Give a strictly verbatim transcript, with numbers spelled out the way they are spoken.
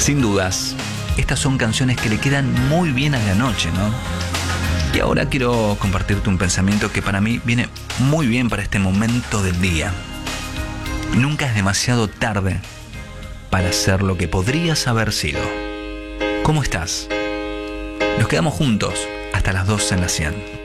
Sin dudas, estas son canciones que le quedan muy bien a la noche, ¿no? Y ahora quiero compartirte un pensamiento que para mí viene muy bien para este momento del día. Nunca es demasiado tarde para ser lo que podrías haber sido. ¿Cómo estás? Nos quedamos juntos hasta las doce en la cien.